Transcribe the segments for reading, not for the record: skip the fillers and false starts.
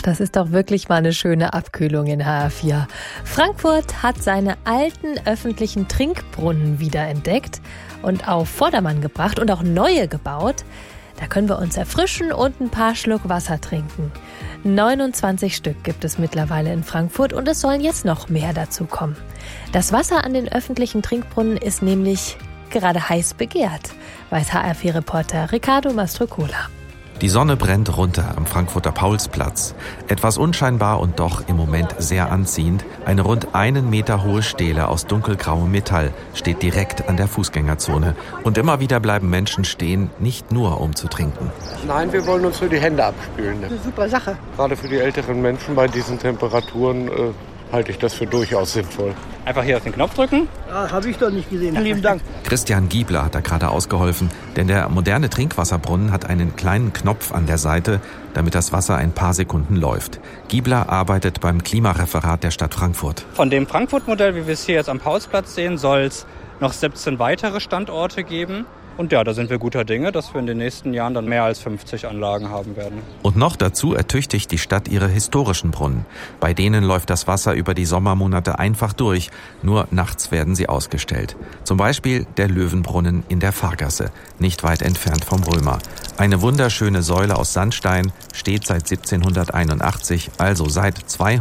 das ist doch wirklich mal eine schöne Abkühlung in HR4. Frankfurt hat seine alten öffentlichen Trinkbrunnen wiederentdeckt und auf Vordermann gebracht und auch neue gebaut. Da können wir uns erfrischen und ein paar Schluck Wasser trinken. 29 Stück gibt es mittlerweile in Frankfurt und es sollen jetzt noch mehr dazu kommen. Das Wasser an den öffentlichen Trinkbrunnen ist nämlich gerade heiß begehrt, weiß HR4-Reporter Riccardo Mastrocola. Die Sonne brennt runter am Frankfurter Paulsplatz. Etwas unscheinbar und doch im Moment sehr anziehend. Eine rund 1 Meter hohe Stele aus dunkelgrauem Metall steht direkt an der Fußgängerzone. Und immer wieder bleiben Menschen stehen, nicht nur um zu trinken. Nein, wir wollen uns für die Hände abspülen. Eine super Sache. Gerade für die älteren Menschen bei diesen Temperaturen halte ich das für durchaus sinnvoll. Einfach hier auf den Knopf drücken. Ja, habe ich doch nicht gesehen. Lieben Dank. Christian Giebler hat da gerade ausgeholfen, denn der moderne Trinkwasserbrunnen hat einen kleinen Knopf an der Seite, damit das Wasser ein paar Sekunden läuft. Giebler arbeitet beim Klimareferat der Stadt Frankfurt. Von dem Frankfurt-Modell, wie wir es hier jetzt am Paulsplatz sehen, soll es noch 17 weitere Standorte geben. Und ja, da sind wir guter Dinge, dass wir in den nächsten Jahren dann mehr als 50 Anlagen haben werden. Und noch dazu ertüchtigt die Stadt ihre historischen Brunnen. Bei denen läuft das Wasser über die Sommermonate einfach durch. Nur nachts werden sie ausgestellt. Zum Beispiel der Löwenbrunnen in der Fahrgasse, nicht weit entfernt vom Römer. Eine wunderschöne Säule aus Sandstein, steht seit 1781, also seit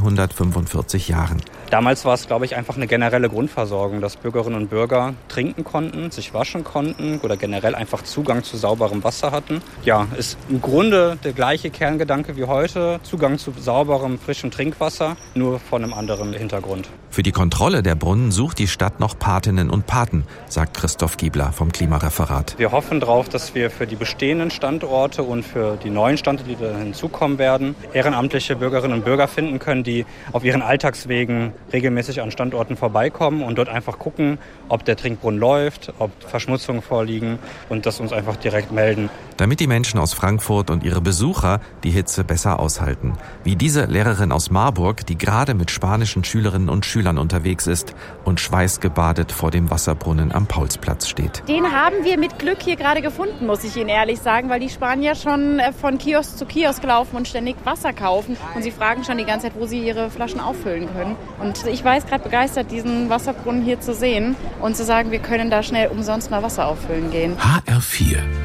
245 Jahren. Damals war es, glaube ich, einfach eine generelle Grundversorgung, dass Bürgerinnen und Bürger trinken konnten, sich waschen konnten oder generell einfach Zugang zu sauberem Wasser hatten. Ja, ist im Grunde der gleiche Kerngedanke wie heute. Zugang zu sauberem, frischem Trinkwasser, nur von einem anderen Hintergrund. Für die Kontrolle der Brunnen sucht die Stadt noch Patinnen und Paten, sagt Christoph Giebler vom Klimareferat. Wir hoffen darauf, dass wir für die bestehenden Standorte und für die neuen Standorte, die da hinzukommen werden, ehrenamtliche Bürgerinnen und Bürger finden können, die auf ihren Alltagswegen regelmäßig an Standorten vorbeikommen und dort einfach gucken, ob der Trinkbrunnen läuft, ob Verschmutzungen vorliegen und das uns einfach direkt melden. Damit die Menschen aus Frankfurt und ihre Besucher die Hitze besser aushalten. Wie diese Lehrerin aus Marburg, die gerade mit spanischen Schülerinnen und Schülern unterwegs ist und schweißgebadet vor dem Wasserbrunnen am Paulsplatz steht. Den haben wir mit Glück hier gerade gefunden, muss ich Ihnen ehrlich sagen, weil die Spanier schon von Kiosk zu Kiosk laufen und ständig Wasser kaufen. Und sie fragen schon die ganze Zeit, wo sie ihre Flaschen auffüllen können. Und ich war jetzt gerade begeistert, diesen Wasserbrunnen hier zu sehen und zu sagen, wir können da schnell umsonst mal Wasser auffüllen gehen. HR4